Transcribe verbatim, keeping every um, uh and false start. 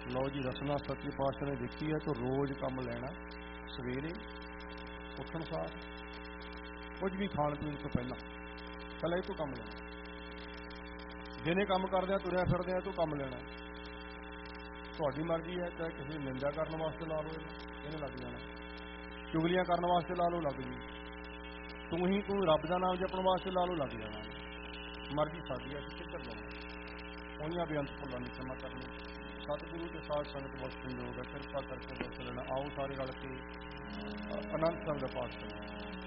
ਲਓ ਜੀ, ਰਸਨਾ ਸੱਚੇ ਪਾਤਸ਼ਾਹ ਨੇ ਦੇਖੀ ਹੈ ਤਾਂ ਰੋਜ਼ ਕੰਮ ਲੈਣਾ। ਸਵੇਰੇ ਉੱਠਣ ਸਾਰ ਕੁਝ ਵੀ ਖਾਣ ਪੀਣ ਤੋਂ ਪਹਿਲਾਂ ਪਹਿਲਾਂ ਇਹ ਤੋਂ ਕੰਮ ਲੈਣਾ। ਦਿਨੇ ਕੰਮ ਕਰਦਿਆਂ ਤੁਰਿਆ ਫਿਰਦਿਆਂ ਤੋਂ ਕੰਮ ਲੈਣਾ। ਤੁਹਾਡੀ ਮਰਜ਼ੀ ਹੈ, ਚਾਹੇ ਕਿਸੇ ਦੀ ਨਿੰਦਾ ਕਰਨ ਵਾਸਤੇ ਲਾ ਲਓ, ਇਹਨੇ ਲੱਗ ਜਾਣਾ। ਚੁਗਲੀਆਂ ਕਰਨ ਵਾਸਤੇ ਲਾ ਲਓ, ਲੱਗ ਜੂ। ਤੂੰ ਹੀ ਤੂੰ ਰੱਬ ਦਾ ਨਾਮ ਜਪਣ ਵਾਸਤੇ ਲਾ ਲਓ, ਲੱਗ ਜਾਣਾ। ਮਰਜ਼ੀ ਸਾਡੀ ਹੈ, ਕਿੱਧਰ ਲਾਉਣਾ। ਉਹਨੀਆਂ ਬੇਅੰਤ ਭੁੱਲਾਂ ਦੀ क्षमा ਕਰਨੀ। ਸਤਿਗੁਰੂ ਤੇ ਸਾਧ ਸੰਗਤ ਬਖਸ਼ਣ ਯੋਗ ਹੈ, ਕਿਰਪਾ ਕਰਕੇ ਬਖਸ਼ ਲੈਣਾ। ਆਓ ਸਾਰੇ ਰਲ ਕੇ ਅਨੰਦ ਸਾਹਿਬ ਦਾ ਪਾਠ ਕਰੀਏ।